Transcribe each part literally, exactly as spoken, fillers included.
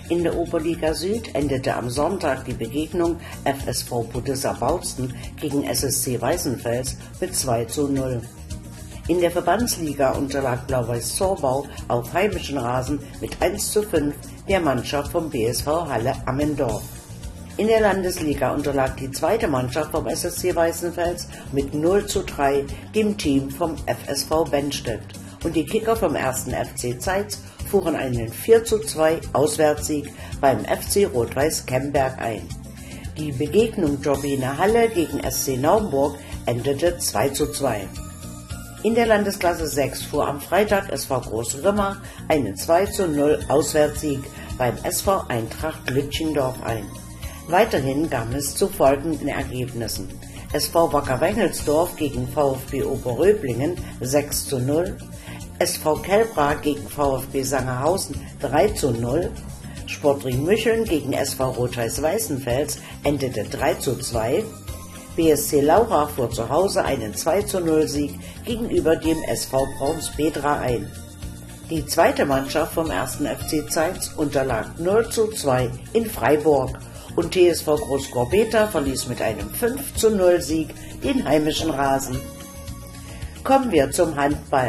In der Oberliga Süd endete am Sonntag die Begegnung F S V Budissa Bautzen gegen S S C Weißenfels mit zwei zu null. In der Verbandsliga unterlag Blau-Weiß Zorbau auf heimischen Rasen mit eins zu fünf der Mannschaft vom B S V Halle Ammendorf. In der Landesliga unterlag die zweite Mannschaft vom S S C Weißenfels mit null zu drei dem Team vom F S V Bennstedt und die Kicker vom ersten F C Zeitz fuhren einen vier zu zwei Auswärtssieg beim F C Rot-Weiß Kemberg ein. Die Begegnung Turbine Halle gegen S C Naumburg endete zwei zu zwei. In der Landesklasse sechs fuhr am Freitag S V Großrimmer einen zwei zu null Auswärtssieg beim S V Eintracht Lütchendorf ein. Weiterhin kam es zu folgenden Ergebnissen: S V Wacker Wengelsdorf gegen VfB Oberröblingen sechs zu null, S V Kelbra gegen VfB Sangerhausen drei zu null, Sportring Mücheln gegen S V Rot-Weiß Weißenfels endete drei zu zwei, B S C Laura fuhr zu Hause einen zwei zu null Sieg gegenüber dem S V Braunsbedra ein. Die zweite Mannschaft vom ersten F C Zeitz unterlag null zu zwei in Freiburg und T S V Großgorbeta verließ mit einem fünf zu null Sieg den heimischen Rasen. Kommen wir zum Handball.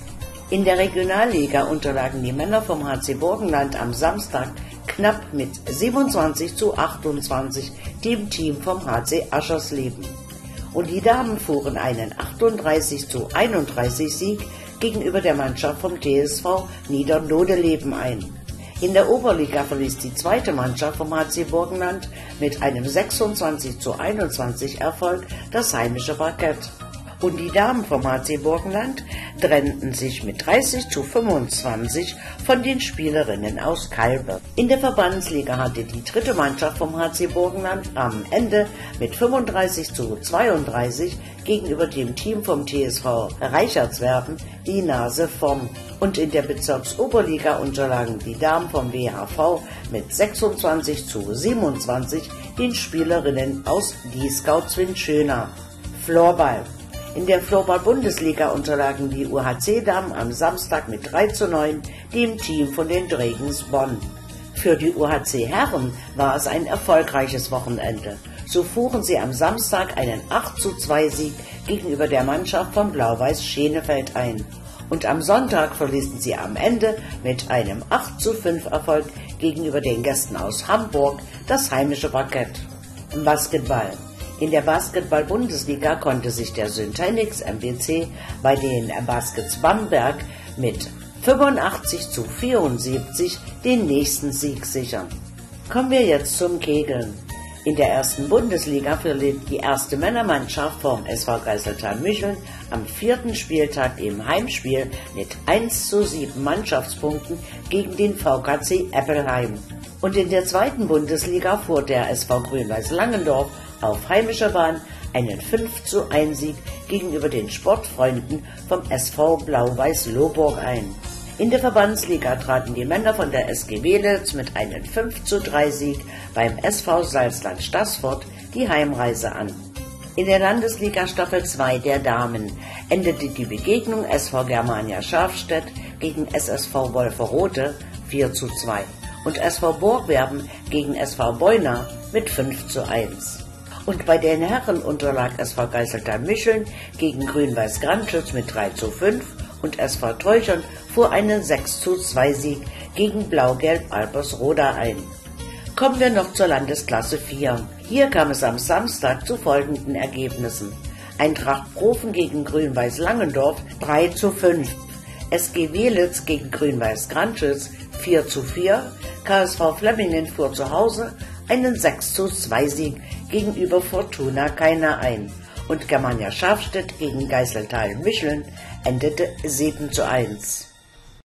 In der Regionalliga unterlagen die Männer vom H C Burgenland am Samstag knapp mit siebenundzwanzig zu achtundzwanzig dem Team vom H C Aschersleben. Und die Damen fuhren einen achtunddreißig zu einunddreißig Sieg gegenüber der Mannschaft vom T S V Niedernodeleben ein. In der Oberliga verließ die zweite Mannschaft vom H C Burgenland mit einem sechsundzwanzig zu einundzwanzig Erfolg das heimische Parkett. Und die Damen vom H C Burgenland trennten sich mit dreißig zu fünfundzwanzig von den Spielerinnen aus Kalbe. In der Verbandsliga hatte die dritte Mannschaft vom H C Burgenland am Ende mit fünfunddreißig zu zweiunddreißig gegenüber dem Team vom T S V Reichertswerden die Nase vorn. Und in der Bezirksoberliga unterlagen die Damen vom W H V mit sechsundzwanzig zu siebenundzwanzig den Spielerinnen aus Dieskau-Zwinschöna. Floorball. In der Floorball-Bundesliga unterlagen die U H C-Damen am Samstag mit drei zu neun dem Team von den Dregens Bonn. Für die U H C-Herren war es ein erfolgreiches Wochenende. So fuhren sie am Samstag einen acht zu zwei Sieg gegenüber der Mannschaft von Blau-Weiß Schenefeld ein. Und am Sonntag verließen sie am Ende mit einem acht zu fünf Erfolg gegenüber den Gästen aus Hamburg das heimische Parkett. Basketball. In der Basketball-Bundesliga konnte sich der Syntenix M B C bei den Baskets Bamberg mit fünfundachtzig zu vierundsiebzig den nächsten Sieg sichern. Kommen wir jetzt zum Kegeln. In der ersten Bundesliga verlief die erste Männermannschaft vom S V Geiseltal-Mücheln am vierten Spieltag im Heimspiel mit eins zu sieben Mannschaftspunkten gegen den V K C Eppelheim. Und in der zweiten Bundesliga fuhr der S V Grün-Weiß Langendorf auf heimischer Bahn einen fünf zu eins Sieg gegenüber den Sportfreunden vom S V Blau-Weiß Lohburg ein. In der Verbandsliga traten die Männer von der S G Welitz mit einem fünf zu drei Sieg beim S V Salzland Staßfurt die Heimreise an. In der Landesliga Staffel zwei der Damen endete die Begegnung S V Germania Schafstedt gegen S S V Wolferode vier zu zwei und S V Borgwerben gegen S V Beuna mit fünf zu eins. Und bei den Herren unterlag S V Geiseltal-Mücheln gegen Grün-Weiß Grandschütz mit drei zu fünf und S V Teuchern fuhr einen sechs zu zwei Sieg gegen Blau-Gelb Albersroda ein. Kommen wir noch zur Landesklasse vier. Hier kam es am Samstag zu folgenden Ergebnissen: Eintracht Profen gegen Grün-Weiß Langendorf drei zu fünf, S G Welitz gegen Grün-Weiß Grandschütz vier zu vier, K S V Flemmingen fuhr zu Hause einen sechs zu zwei Sieg gegenüber Fortuna Keiner ein und Germania Schafstedt gegen Geiseltal-Mücheln endete sieben zu eins.